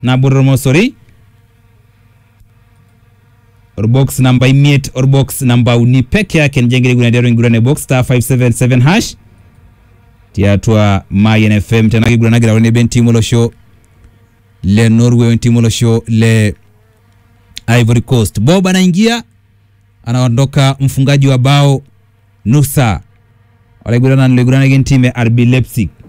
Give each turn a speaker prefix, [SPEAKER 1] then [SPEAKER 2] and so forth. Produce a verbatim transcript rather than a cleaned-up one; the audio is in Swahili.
[SPEAKER 1] na Boromosori or box number imiet or box number uni peke yake njengere gunadero ingurane box star five seven seven hash tiatwa Mayen F M tena kigurana gira wone ben timolo show le Norway timolo show le Ivory Coast. Bob anaingia anaondoka mfungaji wa bao Nusa wale gurana le gurana gen time R B Leipzig